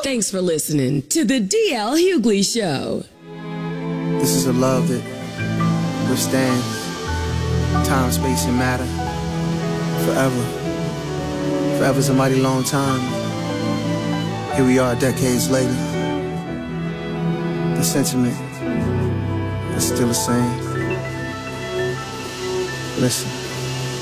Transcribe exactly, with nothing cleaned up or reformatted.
Thanks for listening to the D L Hughley Show. This is a love that withstands time, space, and matter forever. Forever's a mighty long time. Here we are decades later. The sentiment is still the same. Listen.